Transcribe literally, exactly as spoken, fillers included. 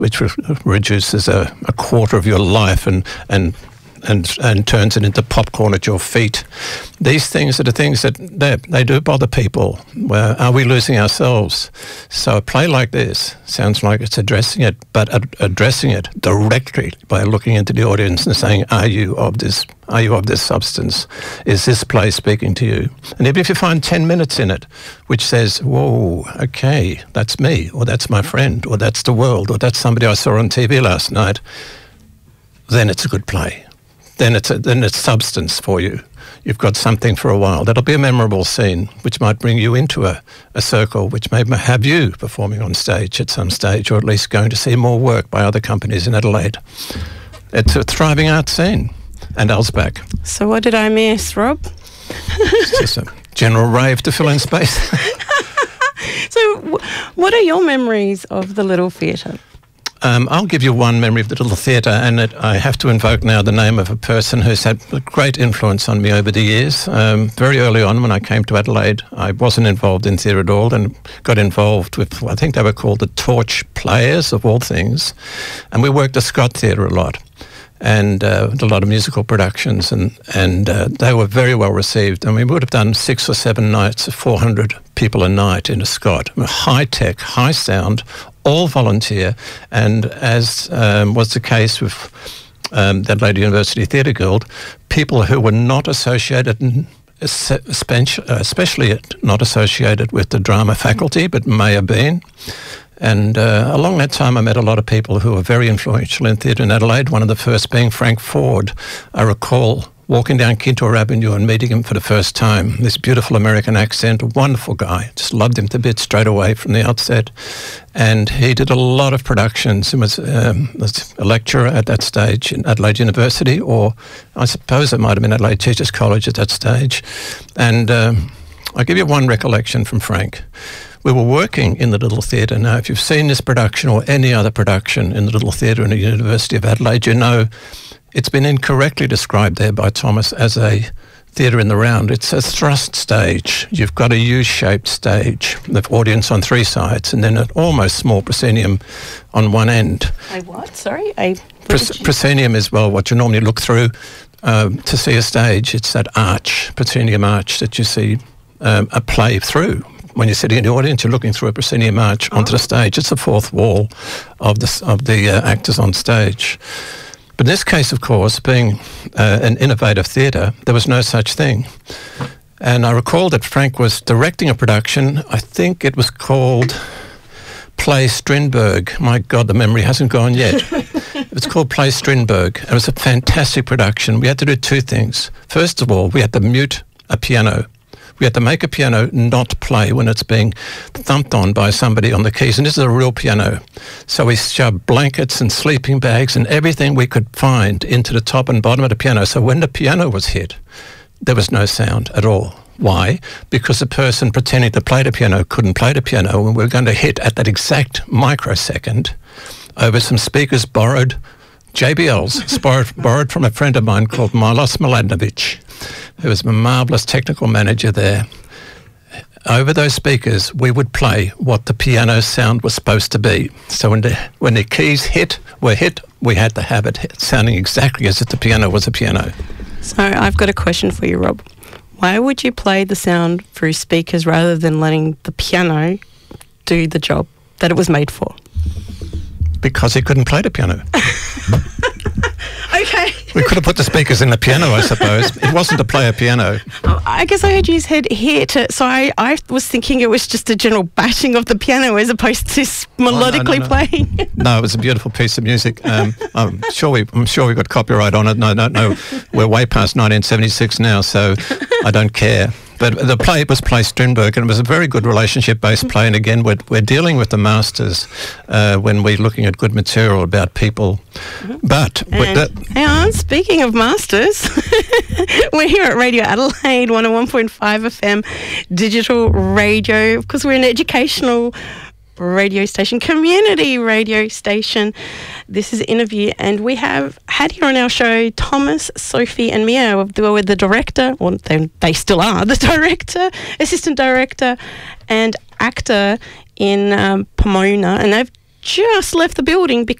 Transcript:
which re- reduces a, a quarter of your life and and. And, and turns it into popcorn at your feet. These things are the things that they, they do bother people. Where are we losing ourselves? So a play like this sounds like it's addressing it, but ad- addressing it directly by looking into the audience and saying, "Are you of this? Are you of this substance? Is this play speaking to you?" And even if you find ten minutes in it, which says, "Whoa, okay, that's me, or that's my friend, or that's the world, or that's somebody I saw on T V last night," then it's a good play. Then it's a, then it's substance for you. You've got something for a while. That'll be a memorable scene, which might bring you into a, a circle, which may have you performing on stage at some stage, or at least going to see more work by other companies in Adelaide. It's a thriving art scene. And Al's back. So what did I miss, Rob? It's just a general rave to fill in space. So w- what are your memories of the Little Theatre? Um, I'll give you one memory of the Little Theatre, and it, I have to invoke now the name of a person who's had a great influence on me over the years. Um, very early on when I came to Adelaide, I wasn't involved in theatre at all and got involved with, I think they were called the Torch Players, of all things, and we worked at Scott Theatre a lot. And uh, a lot of musical productions, and and uh, they were very well received. And we would have done six or seven nights of four hundred people a night in a Scott, high tech, high sound, all volunteer. And as um, was the case with um, the Adelaide University Theatre Guild, people who were not associated, especially not associated with the drama faculty, but may have been. And uh, along that time, I met a lot of people who were very influential in theatre in Adelaide, one of the first being Frank Ford. I recall walking down Kintore Avenue and meeting him for the first time. This beautiful American accent, a wonderful guy. Just loved him to bits straight away from the outset. And he did a lot of productions. He was, um, was a lecturer at that stage in Adelaide University, or I suppose it might have been Adelaide Teachers College at that stage. And um, I'll give you one recollection from Frank. We were working in the Little Theatre. Now, if you've seen this production or any other production in the Little Theatre in the University of Adelaide, you know it's been incorrectly described there by Thomas as a theatre in the round. It's a thrust stage. You've got a U-shaped stage, the audience on three sides, and then an almost small proscenium on one end. A what? Sorry? A Pros- proscenium is, well, what you normally look through um, to see a stage. It's that arch, proscenium arch, that you see um, a play through. When you're sitting in the audience, you're looking through a proscenium arch onto oh. the stage. It's the fourth wall of the, of the uh, actors on stage. But in this case, of course, being uh, an innovative theatre, there was no such thing. And I recall that Frank was directing a production. I think it was called Play Strindberg. My God, the memory hasn't gone yet. It was called Play Strindberg. It was a fantastic production. We had to do two things. First of all, we had to mute a piano. We had to make a piano not play when it's being thumped on by somebody on the keys. And this is a real piano. So we shoved blankets and sleeping bags and everything we could find into the top and bottom of the piano. So when the piano was hit, there was no sound at all. Why? Because the person pretending to play the piano couldn't play the piano, and we were going to hit at that exact microsecond over some speakers borrowed, J B Ls, borrowed, borrowed from a friend of mine called Milos Miladinovic, who was a marvellous technical manager there. Over those speakers, we would play what the piano sound was supposed to be. So when the, when the keys hit, were hit, we had to have it hit, sounding exactly as if the piano was a piano. So I've got a question for you, Rob. Why would you play the sound through speakers rather than letting the piano do the job that it was made for? Because he couldn't play the piano. Okay. We could have put the speakers in the piano, I suppose. It wasn't to play a piano. Oh, I guess I heard you said hit, so I, I was thinking it was just a general bashing of the piano as opposed to melodically oh, no, no, no. playing. No, it was a beautiful piece of music. Um, I'm sure we, I'm sure we got copyright on it. No, no, no. We're way past nineteen seventy-six now, so I don't care. But the play was Play Strindberg, and it was a very good relationship-based play. And again, we're, we're dealing with the masters uh, when we're looking at good material about people. Mm-hmm. But and, that, hang on, speaking of masters, we're here at Radio Adelaide, one oh one point five F M, digital radio. Of course, we're an educational radio station, community radio station. This is an interview, and we have had here on our show Thomas, Sophie and Mia. They were the director, or they, they still are, the director, assistant director and actor in um, Pomona, and they've just left the building